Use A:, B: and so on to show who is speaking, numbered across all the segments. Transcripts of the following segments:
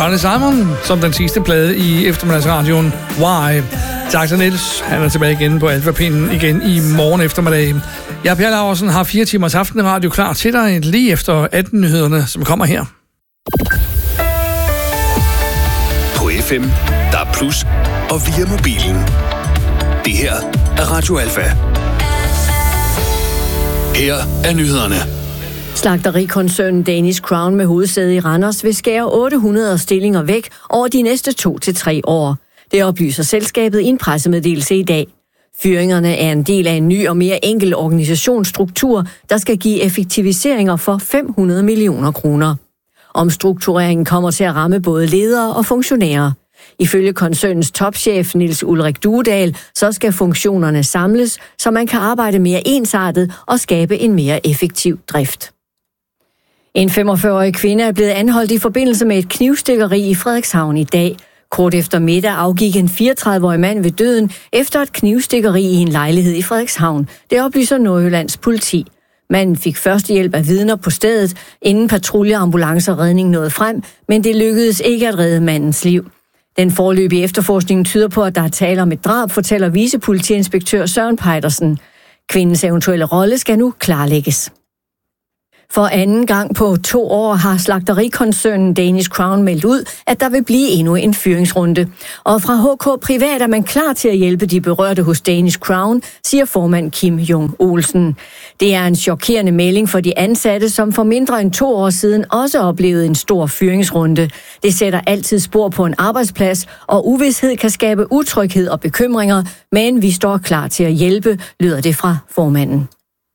A: Johnny Simon som den sidste plade i eftermiddagsradioen Why. Tak til Niels. Han er tilbage igen på Alfapinden igen i morgen eftermiddag. Jeg, Per Laursen, har 4 timers aftenradio klar til dig lige efter 18-nyhederne, som kommer her.
B: På FM, der er plus og via mobilen. Det her er Radio Alfa. Her er nyhederne.
C: Slagterikoncernen Danish Crown med hovedsæde i Randers vil skære 800 stillinger væk over de næste 2 til 3 år. Det oplyser selskabet i en pressemeddelelse i dag. Fyringerne er en del af en ny og mere enkel organisationsstruktur, der skal give effektiviseringer for 500 millioner kroner. Omstruktureringen kommer til at ramme både ledere og funktionærer. Ifølge koncernens topchef Niels Ulrik Duedal, så skal funktionerne samles, så man kan arbejde mere ensartet og skabe en mere effektiv drift. En 45-årig kvinde er blevet anholdt i forbindelse med et knivstikkeri i Frederikshavn i dag. Kort efter middag afgik en 34-årig mand ved døden efter et knivstikkeri i en lejlighed i Frederikshavn. Det oplyser Nordjyllands politi. Manden fik førstehjælp af vidner på stedet, inden patruljeambulance og redning nåede frem, men det lykkedes ikke at redde mandens liv. Den foreløbige efterforskning tyder på, at der er tale om et drab, fortæller vicepolitiinspektør Søren Pejdersen. Kvindens eventuelle rolle skal nu klarlægges. For anden gang på 2 år har slagterikoncernen Danish Crown meldt ud, at der vil blive endnu en fyringsrunde. Og fra HK Privat er man klar til at hjælpe de berørte hos Danish Crown, siger formand Kim Jong Olsen. Det er en chokerende melding for de ansatte, som for mindre end 2 år siden også oplevede en stor fyringsrunde. Det sætter altid spor på en arbejdsplads, og uvished kan skabe utryghed og bekymringer, men vi står klar til at hjælpe, lyder det fra formanden.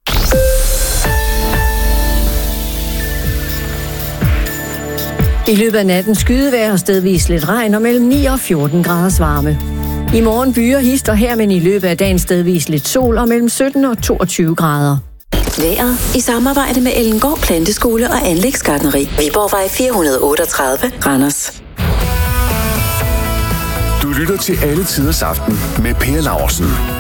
C: I løbet af natten skydevejr og stedvis lidt regn og mellem 9 og 14 graders varme. I morgen byer hist og her, men i løbet af dagen stedvis lidt sol og mellem 17 og 22 grader.
D: Vejret i samarbejde med Ellengård Planteskole og Anlægsgartneri. Viborgvej 438, Randers.
B: Du lytter til Alle Tiders Aften med Per Laursen.